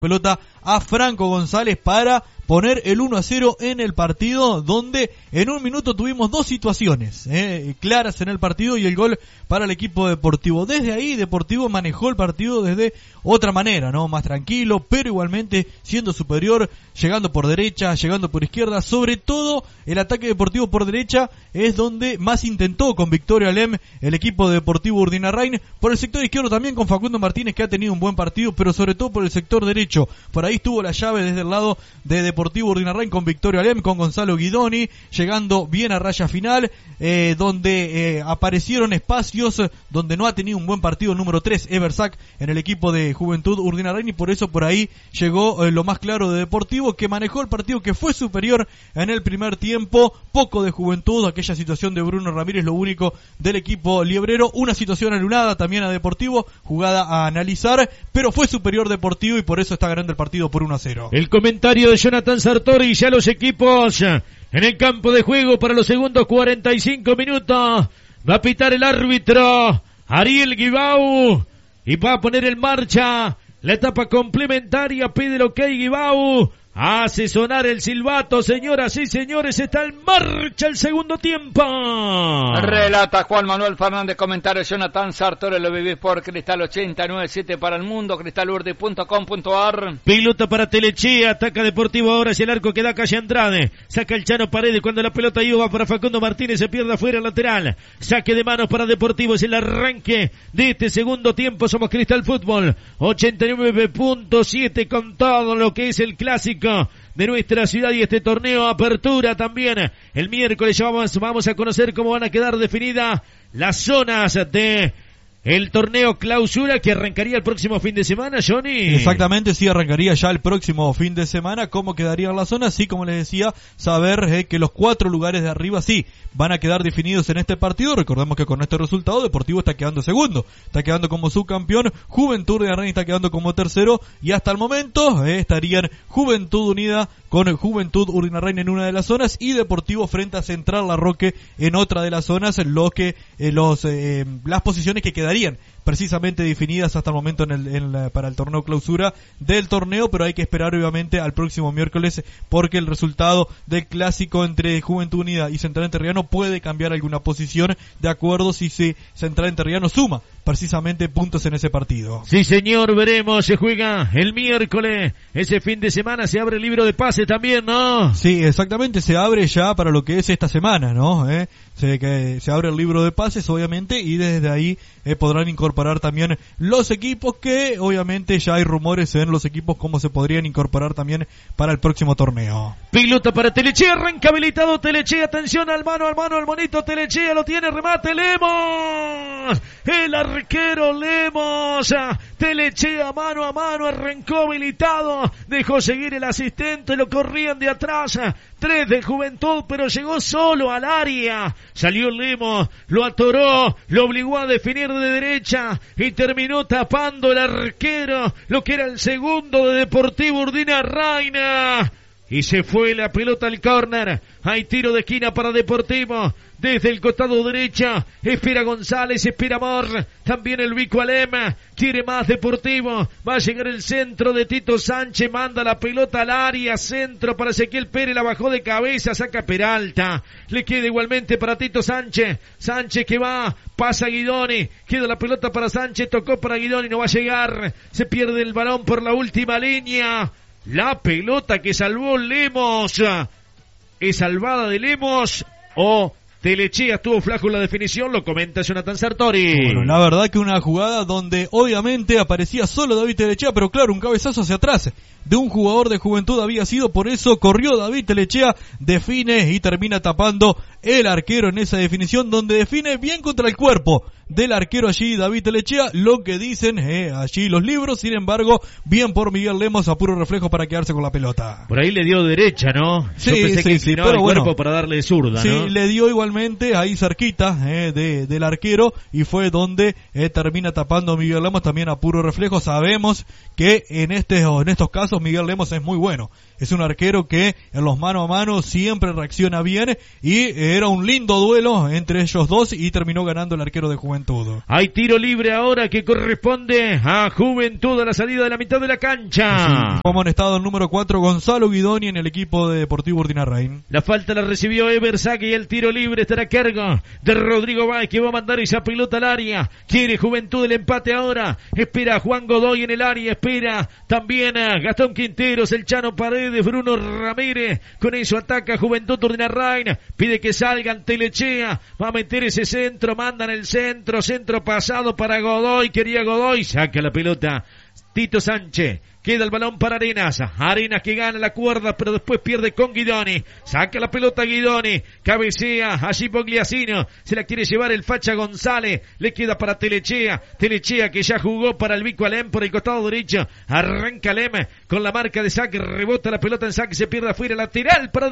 pelota a Franco González para poner el 1-0 en el partido, donde en un minuto tuvimos dos situaciones claras en el partido y el gol para el equipo deportivo. Desde ahí Deportivo manejó el partido desde otra manera, ¿no? Más tranquilo, pero igualmente siendo superior, llegando por derecha, llegando por izquierda. Sobre todo el ataque deportivo por derecha es donde más intentó con Victorio Alem el equipo de Deportivo Urdinarrain. Por el sector izquierdo también con Facundo Martínez, que ha tenido un buen partido, pero sobre todo por el sector derecho. Por ahí estuvo la llave desde el lado de Deportivo Urdinarrain con Victorio Alem, con Gonzalo Guidoni, llegando bien a raya final, donde aparecieron espacios donde no ha tenido un buen partido el número 3, Eversack, en el equipo de Juventud Urdinarrain, y por eso por ahí llegó lo más claro de Deportivo, que manejó el partido, que fue superior en el primer tiempo. Poco de Juventud, aquella situación de Bruno Ramírez, lo único del equipo liebrero, una situación anulada también a Deportivo, jugada a analizar, pero fue superior Deportivo y por eso está ganando el partido por 1-0. El comentario de Jonathan Sartori, ya los equipos en el campo de juego para los segundos 45 minutos. Va a pitar el árbitro Ariel Guibau y va a poner en marcha la etapa complementaria. Pide el ok Guibau, hace sonar el silbato, señoras y señores, está en marcha el segundo tiempo. Relata Juan Manuel Fernández, comentario Jonathan Sartori, lo vivís por Cristal 897 para el mundo, cristalurdi.com.ar. Pelota para Telechea, ataca Deportivo ahora hacia el arco que da Calle Andrade, saca el Chano Paredes cuando la pelota iba para Facundo Martínez, se pierde afuera el lateral, saque de manos para Deportivo, es el arranque de este segundo tiempo. Somos Cristal Fútbol 89.7 con todo lo que es el clásico de nuestra ciudad y este torneo apertura también. El miércoles ya vamos a conocer cómo van a quedar definidas las zonas de el torneo clausura, que arrancaría el próximo fin de semana, Johnny. Exactamente, sí, arrancaría ya el próximo fin de semana. ¿Cómo quedarían las zonas? Sí, como les decía, saber que los 4 lugares de arriba sí van a quedar definidos en este partido. Recordemos que con este resultado Deportivo está quedando segundo, está quedando como subcampeón, Juventud Urdinarrain está quedando como tercero, y hasta el momento estarían Juventud Unida con Juventud Urdinarrain en una de las zonas y Deportivo frente a Central Larroque en otra de las zonas, las posiciones que quedarían precisamente definidas hasta el momento para el torneo clausura del torneo, pero hay que esperar obviamente al próximo miércoles, porque el resultado del clásico entre Juventud Unida y Central Entrerriano puede cambiar alguna posición de acuerdo si Central Entrerriano suma precisamente puntos en ese partido. Sí, señor, veremos, se juega el miércoles, ese fin de semana se abre el libro de pase también, ¿no? Sí, exactamente, se abre ya para lo que es esta semana, ¿no? Se abre el libro de pases, obviamente, y desde ahí podrán incorporar también los equipos, que obviamente ya hay rumores en los equipos cómo se podrían incorporar también para el próximo torneo. Pilota para Telechea, arranca habilitado Telechea, atención al mano, el monito Telechea lo tiene, remate Lemos, el arquero Lemos, Telechea mano a mano, arrancó habilitado, dejó seguir el asistente, lo corrían de atrás, 3 de Juventud, pero llegó solo al área, salió Lemos, lo atoró, lo obligó a definir de derecha y terminó tapando el arquero, lo que era el segundo de Deportivo Urdinarrain. Y se fue la pelota al córner. Hay tiro de esquina para Deportivo. Desde el costado derecha, espera González, espera Amor. También el Vico Alema. Quiere más Deportivo. Va a llegar el centro de Tito Sánchez. Manda la pelota al área. Centro para Ezequiel Pérez. La bajó de cabeza. Saca Peralta. Le queda igualmente para Tito Sánchez. Sánchez que va. Pasa Guidoni. Queda la pelota para Sánchez. Tocó para Guidoni. No va a llegar. Se pierde el balón por la última línea. La pelota que salvó Lemos, ¿es salvada de Lemos o Telechea estuvo flaco en la definición? Lo comenta Jonathan Sartori. Bueno, la verdad que una jugada donde obviamente aparecía solo David Telechea, pero claro, un cabezazo hacia atrás de un jugador de Juventud había sido, por eso corrió David Telechea, define y termina tapando el arquero en esa definición, donde define bien contra el cuerpo del arquero allí David Telechea, lo que dicen allí los libros. Sin embargo, bien por Miguel Lemos, a puro reflejo para quedarse con la pelota. Por ahí le dio derecha, ¿no? Sí, yo pensé que inclinaba pero el cuerpo para darle zurda, ¿no? Sí, le dio igualmente ahí cerquita del arquero, y fue donde termina tapando Miguel Lemos también a puro reflejo. Sabemos que en estos casos Miguel Lemos es muy bueno. Es un arquero que en los mano a mano siempre reacciona bien, y era un lindo duelo entre ellos dos y terminó ganando el arquero de Juventud. Juventud. Hay tiro libre ahora que corresponde a Juventud a la salida de la mitad de la cancha. Sí, como en estado el número 4, Gonzalo Guidoni en el equipo de Deportivo Urdinarrain. La falta la recibió Eversaque y el tiro libre estará a cargo de Rodrigo Báez, que va a mandar esa pelota al área. Quiere Juventud el empate ahora. Espera Juan Godoy en el área. Espera también a Gastón Quinteros, el Chano Paredes, Bruno Ramírez. Con eso ataca Juventud Urdinarrain. Pide que salgan Telechea. Va a meter ese centro. Mandan el centro. Centro pasado para Godoy. Quería Godoy. Saca la pelota Tito Sánchez. Queda el balón para Arenas. Arenas que gana la cuerda, pero después pierde con Guidoni. Saca la pelota Guidoni. Cabecea allí Bogliasino. Se la quiere llevar el Facha González. Le queda para Telechea. Telechea que ya jugó para el Vico Alem por el costado derecho. Arranca Alem con la marca de saque. Rebota la pelota en saque. Se pierde afuera. Lateral para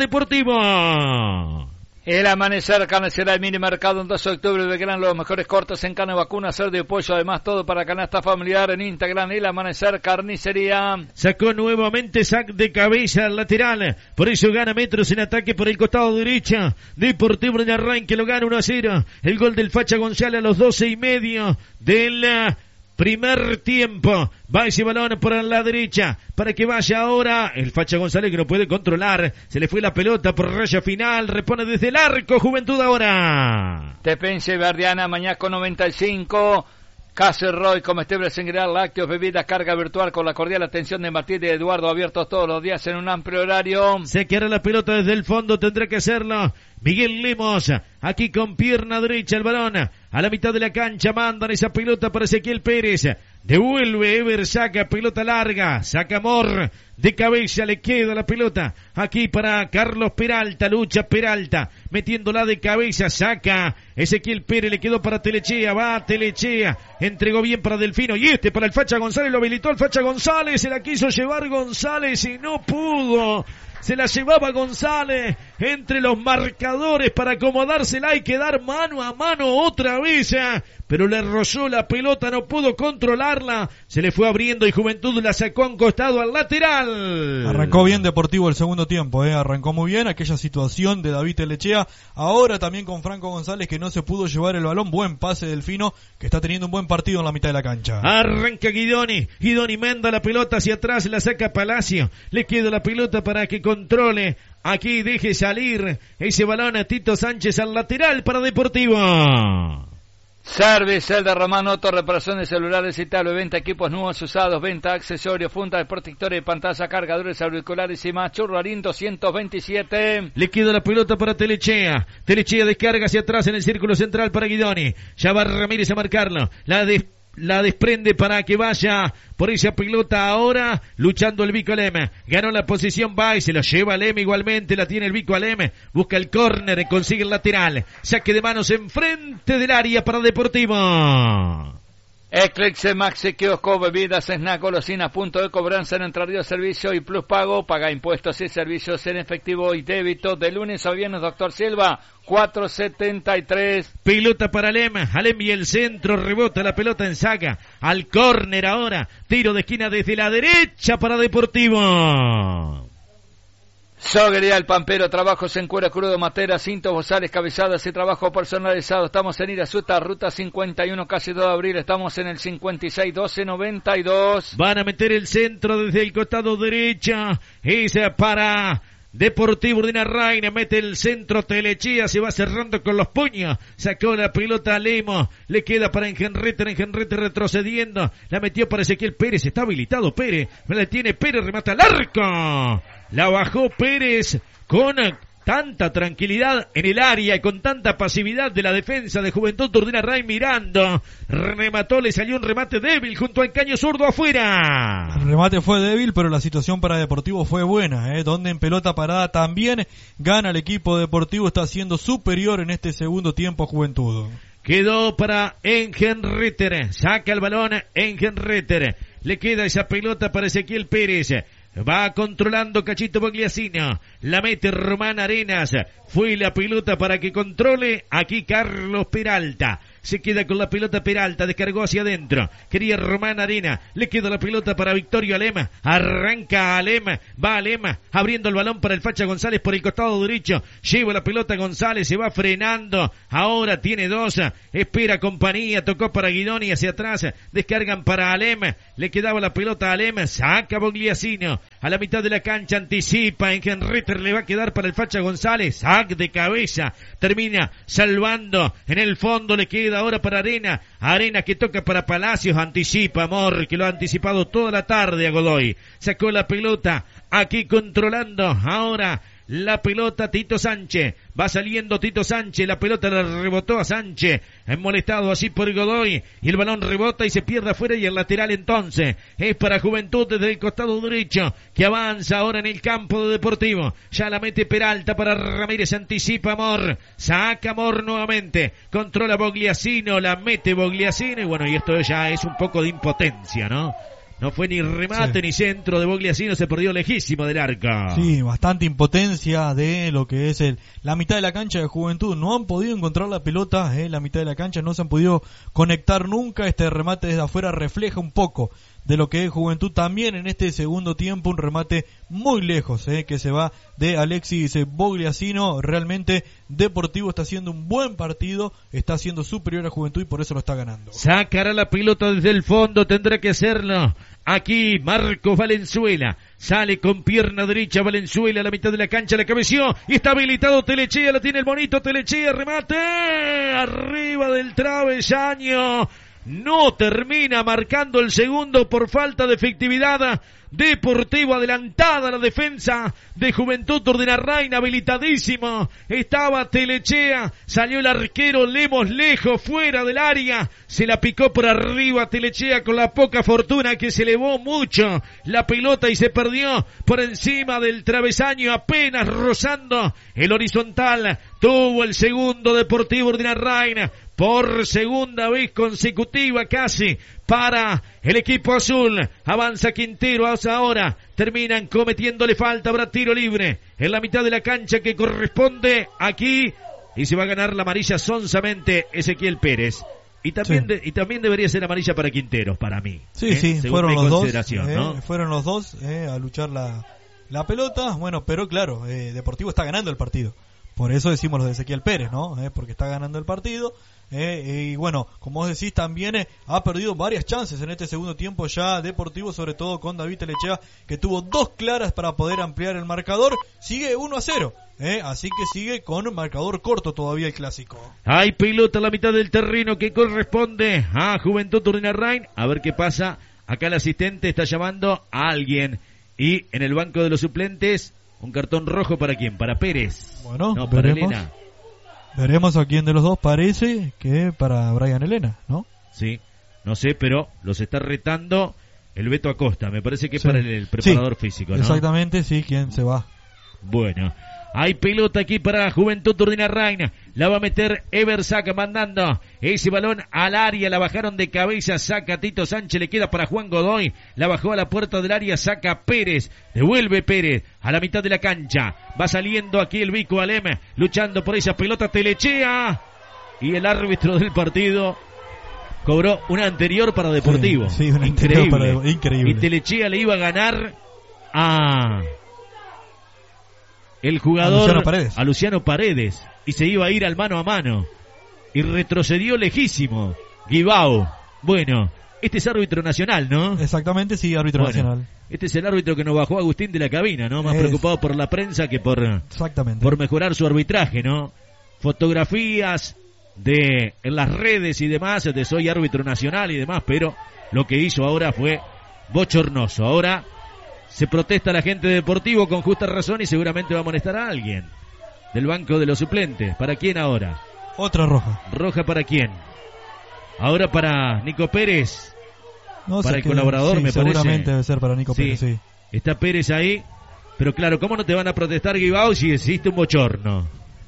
Deportivo. El Amanecer Carnicería del Mini Mercado en 2 de octubre de Belgrano, los mejores cortes en carne vacuna, cerdo y pollo, además todo para canasta familiar en Instagram. El Amanecer Carnicería. Sacó nuevamente sac de cabeza al lateral, por eso gana metros en ataque por el costado derecho. Deportivo Urdinarrain que lo gana 1-0. El gol del Facha González a los 12:30 del primer tiempo. Va ese balón por la derecha para que vaya ahora el Facha González, que no puede controlar. Se le fue la pelota por raya final. Repone desde el arco Juventud ahora. Tepense Verdiana, Mañaco 95. Cacerroy, comestibles en general, lácteos, bebidas, carga virtual con la cordial atención de Martín y de Eduardo, abiertos todos los días en un amplio horario. Se quedará la pelota desde el fondo, tendrá que hacerlo Miguel Lemos, aquí con pierna derecha el balón, a la mitad de la cancha, mandan esa pelota para Ezequiel Pérez, devuelve Ever, saca pelota larga, saca Amor, de cabeza le queda la pelota, aquí para Carlos Peralta, lucha Peralta, metiéndola de cabeza, saca Ezequiel Pérez, le quedó para Telechea, va Telechea, entregó bien para Delfino, y para el Facha González, lo habilitó el Facha González, se la quiso llevar González y no pudo. Se la llevaba González entre los marcadores para acomodársela y quedar mano a mano otra vez, pero le rozó la pelota, no pudo controlarla, se le fue abriendo y Juventud la sacó a un costado al lateral. Arrancó bien Deportivo el segundo tiempo, arrancó muy bien aquella situación de David Telechea, ahora también con Franco González que no se pudo llevar el balón, buen pase Delfino que está teniendo un buen partido en la mitad de la cancha. Arranca Guidoni manda la pelota hacia atrás, la saca Palacio, le queda la pelota para que controle, aquí deje salir ese balón a Tito Sánchez al lateral para Deportivo. Service, el de Román Otto, reparación de celulares y tal, venta equipos nuevos usados, venta accesorios, fundas protectores de pantalla, cargadores, auriculares y más. Churrarín 227. Le queda la pelota para Telechea. Telechea descarga hacia atrás en el círculo central para Guidoni. Ya va Ramírez a marcarlo. La desprende para que vaya por esa pelota ahora, luchando el Vico Alem. Ganó la posición Bay, se lo lleva Alem igualmente, la tiene el Vico Alem. Busca el córner, consigue el lateral. Saque de manos enfrente del área para Deportivo. Eclipse, Maxi, Kiosco, bebidas, snack, golosinas, punto de cobranza en Entre Ríos, servicio y plus pago, paga impuestos y servicios en efectivo y débito, de lunes a viernes, Doctor Silva, 473. Pelota para Alem y el centro, rebota la pelota en saga, al córner ahora, tiro de esquina desde la derecha para Deportivo. Soguería El Pampero, trabajos en cuero crudo, matera, cintos, bozales, cabezadas y trabajo personalizado. Estamos en Irasuta, ruta 51, casi 2 de abril. Estamos en el 56-12-92. Van a meter el centro desde el costado derecho. Es para Deportivo Urdinarrain, mete el centro Telechea, se va cerrando con los puños, sacó la pelota a Lemos, le queda para Engenrete retrocediendo, la metió para Ezequiel Pérez, está habilitado Pérez, la tiene Pérez, remata al arco, la bajó Pérez con tanta tranquilidad en el área y con tanta pasividad de la defensa de Juventud Urdinarrain mirando, remató, le salió un remate débil junto al caño zurdo afuera. El remate fue débil, pero la situación para Deportivo fue buena, donde en pelota parada también gana el equipo Deportivo, está siendo superior en este segundo tiempo a Juventud. Quedó para Engenreter, saca el balón Engenreter, le queda esa pelota para Ezequiel Pérez. Va controlando Cachito Bogliasino, la mete Román Arenas, fue la pelota para que controle aquí Carlos Peralta, Se queda con la pelota Peralta, descargó hacia adentro. Quería Román Arena, le queda la pelota para Victorio Alema. Arranca Alema, va Alema, abriendo el balón para el Facha González por el costado derecho. Lleva la pelota González, se va frenando. Ahora tiene 2, espera compañía, tocó para Guidoni hacia atrás. Descargan para Alema, le quedaba la pelota a Alema, saca Bogliasino. A la mitad de la cancha anticipa, en Henreter le va a quedar para el Facha González. Sac de cabeza, termina salvando. En el fondo le queda ahora para Arena. Arena que toca para Palacios, anticipa Amor, que lo ha anticipado toda la tarde a Godoy. Sacó la pelota, aquí controlando ahora la pelota Tito Sánchez. Va saliendo Tito Sánchez, la pelota la rebotó a Sánchez, molestado así por Godoy, y el balón rebota y se pierde afuera, y el lateral entonces es para Juventud desde el costado derecho, que avanza ahora en el campo de Deportivo. Ya la mete Peralta para Ramírez, anticipa Amor, saca Amor nuevamente, controla Bogliasino, la mete Bogliasino, y bueno, y esto ya es un poco de impotencia, ¿no? No fue ni remate ni centro de Bogliasino, se perdió lejísimo del arco. Sí, bastante impotencia de lo que es la mitad de la cancha de Juventud. No han podido encontrar la pelota, la mitad de la cancha, no se han podido conectar nunca. Este remate desde afuera refleja un poco de lo que es Juventud. También en este segundo tiempo un remate muy lejos, que se va de Alexis Bogliasino. Realmente Deportivo está haciendo un buen partido, está siendo superior a Juventud y por eso lo está ganando. Sacará la pelota desde el fondo, tendrá que hacerlo. Aquí Marcos Valenzuela, sale con pierna derecha Valenzuela a la mitad de la cancha, la cabeció y está habilitado Telechea, la tiene el bonito Telechea, remate arriba del travesaño. No termina marcando el segundo por falta de efectividad. Deportivo adelantada la defensa de Juventud Urdinarrain, habilitadísimo. Estaba Telechea, salió el arquero Lemos lejos, fuera del área. Se la picó por arriba Telechea con la poca fortuna que se elevó mucho la pelota y se perdió por encima del travesaño, apenas rozando el horizontal. Tuvo el segundo Deportivo Urdinarrain por segunda vez consecutiva casi para el equipo azul. Avanza Quintero ahora, terminan cometiéndole falta, habrá tiro libre en la mitad de la cancha que corresponde aquí y se va a ganar la amarilla sonsamente Ezequiel Pérez. Y también, y también debería ser amarilla para Quinteros, para mí. Sí, fueron los dos, ¿no? fueron los dos a luchar la pelota. Bueno, pero claro, Deportivo está ganando el partido. Por eso decimos lo de Ezequiel Pérez, ¿no? Porque está ganando el partido. Y bueno, como vos decís, también ha perdido varias chances en este segundo tiempo ya Deportivo, sobre todo con David Telechea, que tuvo 2 claras para poder ampliar el marcador. Sigue 1-0, así que sigue con un marcador corto todavía el clásico. Hay pelota a la mitad del terreno que corresponde a Juventud Urdinarrain. A ver qué pasa. Acá el asistente está llamando a alguien. Y en el banco de los suplentes, un cartón rojo para quién, para Pérez. Bueno, no, para Elena. Veremos a quién de los dos, parece que para Brian Elena, ¿no? Sí, no sé, pero los está retando el Beto Acosta, me parece que es para el preparador físico, ¿no? Exactamente, sí, ¿quién se va? Bueno, hay pelota aquí para Juventud Urdinarrain, la va a meter Ever Saca, mandando ese balón al área, la bajaron de cabeza, saca Tito Sánchez, le queda para Juan Godoy, la bajó a la puerta del área, saca Pérez, devuelve Pérez a la mitad de la cancha, va saliendo aquí el Vico Alem, luchando por esa pelota Telechea, y el árbitro del partido cobró una anterior para Deportivo. Sí, una anterior para increíble. Y Telechea le iba a ganar a el jugador a Luciano Paredes y se iba a ir al mano a mano y retrocedió lejísimo Guibao. Bueno, este es árbitro nacional, ¿no? Exactamente, sí, árbitro nacional. Este es el árbitro que nos bajó Agustín de la cabina, ¿no? Más preocupado por la prensa que por mejorar su arbitraje, ¿no? Fotografías en las redes y demás de soy árbitro nacional y demás, pero lo que hizo ahora fue bochornoso. Ahora se protesta la gente de Deportivo con justa razón y seguramente va a molestar a alguien del banco de los suplentes. ¿Para quién ahora? Otra roja. ¿Roja para quién? Ahora para Nico Pérez. No, para el colaborador, me parece. Seguramente debe ser para Nico Pérez, sí. Está Pérez ahí. Pero claro, ¿cómo no te van a protestar, Guibao, si existe un bochorno?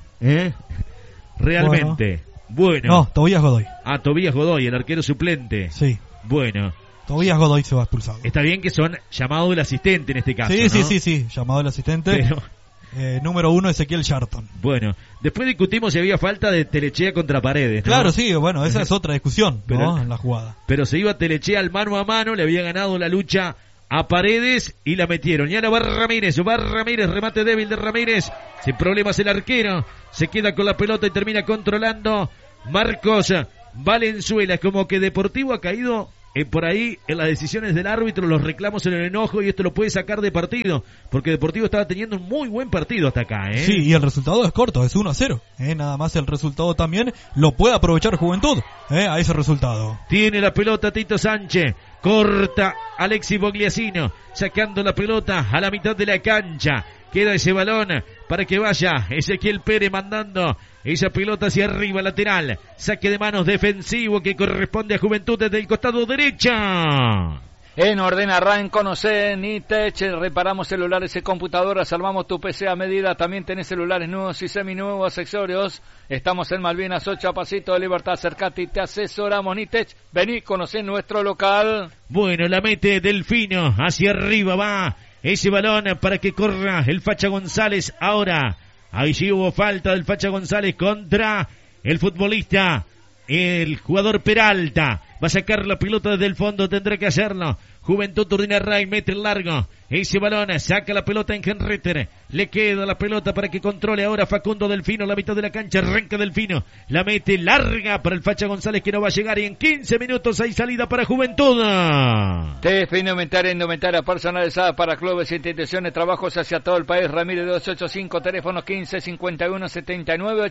Realmente. Bueno. No, Tobías Godoy. Tobías Godoy, el arquero suplente. Sí. Bueno. Tobías Godoy se va expulsado. Está bien que son llamado del asistente en este caso, Sí, ¿no? sí, llamado del asistente. número 1 Ezequiel Charlton. Bueno, después discutimos si había falta de Telechea contra Paredes, ¿no? Claro, sí, bueno, esa es otra discusión, ¿no? En la jugada. Pero se iba Telechea al mano a mano, le había ganado la lucha a Paredes y la metieron. Y ahora va Ramírez, remate débil de Ramírez, sin problemas el arquero, se queda con la pelota y termina controlando Marcos Valenzuela. Como que Deportivo ha caído por ahí en las decisiones del árbitro, los reclamos en el enojo, y esto lo puede sacar de partido, porque Deportivo estaba teniendo un muy buen partido hasta acá, ¿eh? Sí, y el resultado es corto, es 1-0, nada más el resultado también lo puede aprovechar Juventud, a ese resultado. Tiene la pelota Tito Sánchez, corta Alexis Bogliasino, sacando la pelota a la mitad de la cancha. Queda ese balón para que vaya Ezequiel Pérez mandando esa pelota hacia arriba, lateral. Saque de manos defensivo que corresponde a Juventud desde el costado derecho. En Ordena Rain, conoce Nitech, reparamos celulares y computadoras, salvamos tu PC a medida, también tenés celulares nuevos y seminuevos, accesorios. Estamos en Malvinas 8 a Pasito de Libertad, acercate y te asesoramos. Nitech, vení, conocé nuestro local. Bueno, la mete Delfino, hacia arriba va ese balón para que corra el Facha González ahora. Ahí sí hubo falta del Facha González contra el futbolista, el jugador Peralta. Va a sacar la pelota desde el fondo, tendrá que hacerlo. Juventud Ordina Ray, mete el largo. Ese balón, saca la pelota en Henreter. Le queda la pelota para que controle ahora Facundo Delfino, la mitad de la cancha, arranca Delfino. La mete larga para el Facha González que no va a llegar, y en 15 minutos hay salida para Juventud. TF Indumentaria personalizada para clubes e instituciones, trabajos hacia todo el país. Ramírez 285, teléfono 15 51 79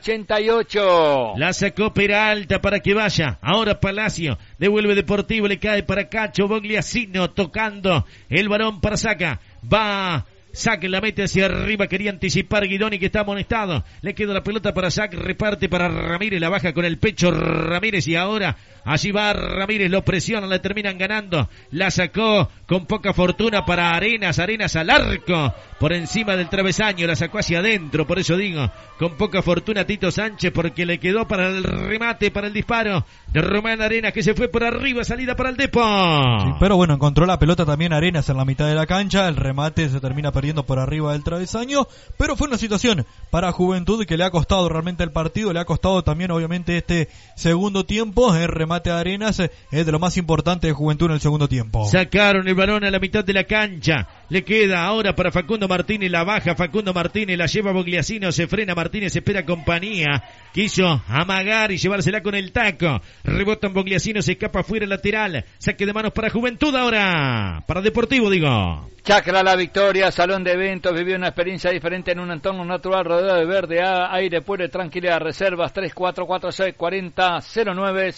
88. La sacó Peralta para que vaya. Ahora Palacio, devuelve Deportivo, le cae para Cacho Bogliasino, tocando el balón para Saca. Va Sac, la mete hacia arriba, quería anticipar Guidoni que está amonestado. Le queda la pelota para Sac, reparte para Ramírez, la baja con el pecho Ramírez y ahora allí va Ramírez, lo presiona, la terminan ganando. La sacó con poca fortuna para Arenas al arco, por encima del travesaño, la sacó hacia adentro, por eso digo, con poca fortuna Tito Sánchez, porque le quedó para el remate, para el disparo de Román Arenas, que se fue por arriba, salida para el Depo. Sí, pero bueno, encontró la pelota también Arenas en la mitad de la cancha, el remate se termina perdiendo por arriba del travesaño, pero fue una situación para Juventud que le ha costado realmente el partido, le ha costado también obviamente este segundo tiempo. El remate de Arenas es de lo más importante de Juventud en el segundo tiempo. Sacaron el balón a la mitad de la cancha, le queda ahora para Facundo Martínez, la baja Facundo Martínez, la lleva Bogliasino, se frena Martínez, espera compañía, quiso amagar y llevársela con el taco, rebota en Bogliasino, se escapa fuera lateral, saque de manos para Juventud ahora, para Deportivo digo. Chacra La Victoria, salón de eventos, vivió una experiencia diferente en un entorno natural rodeado de verde, aire puro y tranquilidad. Reservas 3446 40 09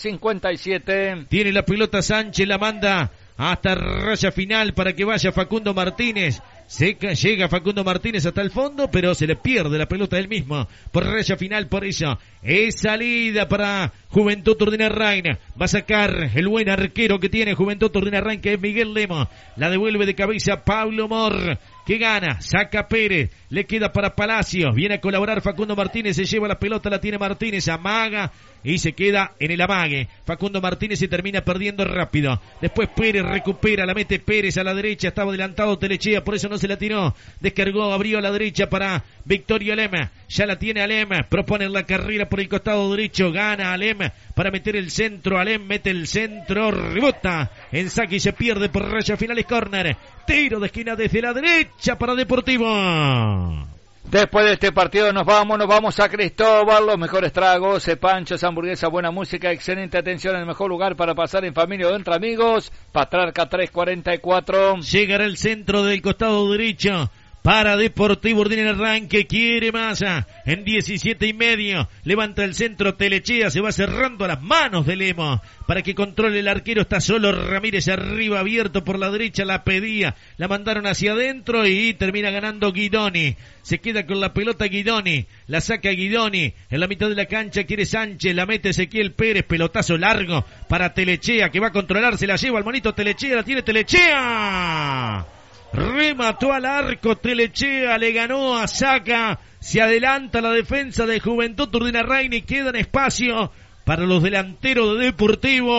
57. Tiene la pelota Sánchez, la manda hasta raya final para que vaya Facundo Martínez. Llega Facundo Martínez hasta el fondo, pero se le pierde la pelota él mismo por raya final, por eso es salida para Juventud Ordina Rain. Va a sacar el buen arquero que tiene Juventud Ordina Rain, que es Miguel Lemo. La devuelve de cabeza Pablo Mor, que gana, saca Pérez, le queda para Palacio, viene a colaborar Facundo Martínez, se lleva la pelota, la tiene Martínez, amaga y se queda en el amague. Facundo Martínez se termina perdiendo rápido. Después Pérez recupera, la mete Pérez a la derecha, estaba adelantado Telechea, por eso no se la tiró. Descargó, abrió a la derecha para Victorio Alem. Ya la tiene Alem, propone la carrera por el costado derecho, gana Alem para meter el centro. Alem mete el centro, rebota en saque y se pierde por raya final, es córner. Tiro de esquina desde la derecha para Deportivo. Después de este partido nos vamos a Cristóbal, los mejores tragos, panchos, hamburguesa, buena música, excelente atención, el mejor lugar para pasar en familia o entre amigos. Patriarca 344. Llegará el centro del costado derecho para Deportivo Ordina Rain, que quiere masa en 17:30, levanta el centro Telechea, se va cerrando a las manos de Lemo para que controle el arquero, está solo Ramírez arriba, abierto por la derecha, la pedía, la mandaron hacia adentro y termina ganando Guidoni. Se queda con la pelota Guidoni, la saca Guidoni, en la mitad de la cancha quiere Sánchez, la mete Ezequiel Pérez, pelotazo largo para Telechea, que va a controlar, se la lleva al monito Telechea, la tiene Telechea. Remató al arco Telechea, le ganó a Saca, se adelanta la defensa de Juventud Ordina Rain y queda en espacio para los delanteros de Deportivo.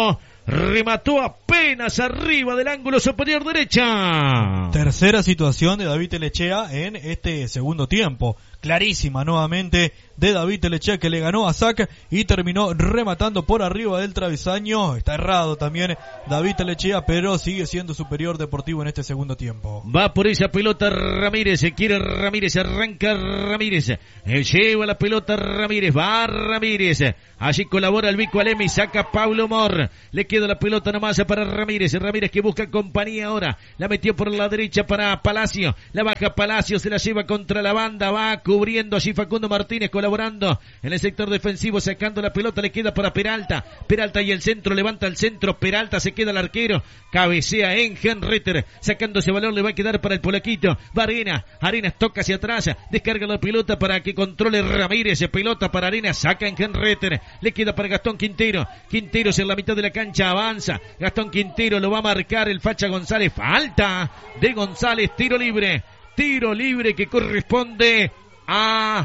remató apenas arriba del ángulo superior derecha. Tercera situación de David Telechea en este segundo tiempo. Clarísima nuevamente de David Telechea, que le ganó a Sac y terminó rematando por arriba del travesaño. Está errado también David Telechea, pero sigue siendo superior Deportivo en este segundo tiempo. Va por esa pelota Ramírez, quiere Ramírez, arranca Ramírez, lleva la pelota Ramírez, va Ramírez, allí colabora el Vico Alemi, saca Pablo Mor, le queda la pelota nomás para Ramírez, Ramírez que busca compañía ahora, la metió por la derecha para Palacio, la baja Palacio, se la lleva contra la banda, va cubriendo allí Facundo Martínez, colaborando en el sector defensivo, sacando la pelota, le queda para Peralta, Peralta y el centro, levanta el centro, Peralta, se queda el arquero, cabecea en Henreter, sacando ese balón, le va a quedar para el polaquito, va Arenas toca hacia atrás, descarga la pelota para que controle Ramírez, pelota para Arenas, saca en Henreter, le queda para Gastón Quintero, Quinteros en la mitad de la cancha, avanza, Gastón Quintero lo va a marcar el Facha González, falta de González, tiro libre que corresponde a